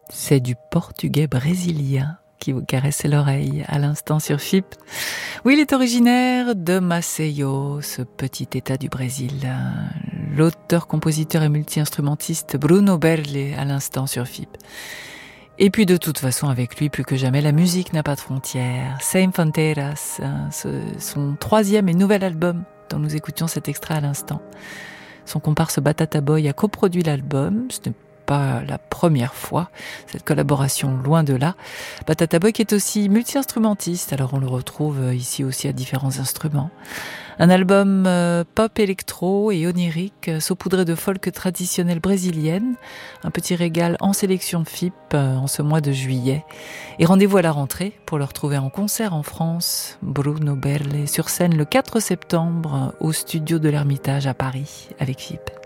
C'est du portugais brésilien qui vous caressait l'oreille à l'instant sur FIP. Oui, il est originaire de Maceió, ce petit état du Brésil. L'auteur, compositeur et multi-instrumentiste Bruno Berle à l'instant sur FIP. Et puis de toute façon, avec lui, plus que jamais, la musique n'a pas de frontières. Sem Fronteiras, son troisième et nouvel album dont nous écoutions cet extrait à l'instant. Son comparse Batata Boy a coproduit l'album. Ce n'est pas la première fois, cette collaboration, loin de là. Batata Boy qui est aussi multi-instrumentiste, alors on le retrouve ici aussi à différents instruments. Un album pop électro et onirique, saupoudré de folk traditionnelle brésilienne. Un petit régal en sélection FIP en ce mois de juillet. Et rendez-vous à la rentrée pour le retrouver en concert en France. Bruno Berle sur scène le 4 septembre au studio de l'Ermitage à Paris avec FIP.